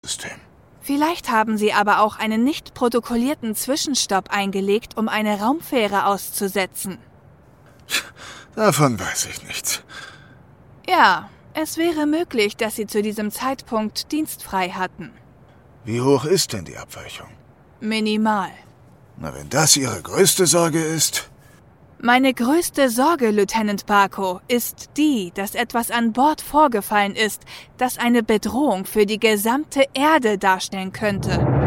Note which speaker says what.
Speaker 1: System.
Speaker 2: Vielleicht haben Sie aber auch einen nicht protokollierten Zwischenstopp eingelegt, um eine Raumfähre auszusetzen.
Speaker 1: Davon weiß ich nichts.
Speaker 2: Ja, es wäre möglich, dass Sie zu diesem Zeitpunkt dienstfrei hatten.
Speaker 1: Wie hoch ist denn die Abweichung?
Speaker 2: Minimal.
Speaker 1: Na, wenn das Ihre größte Sorge ist...
Speaker 2: Meine größte Sorge, Lieutenant Barco, ist die, dass etwas an Bord vorgefallen ist, das eine Bedrohung für die gesamte Erde darstellen könnte.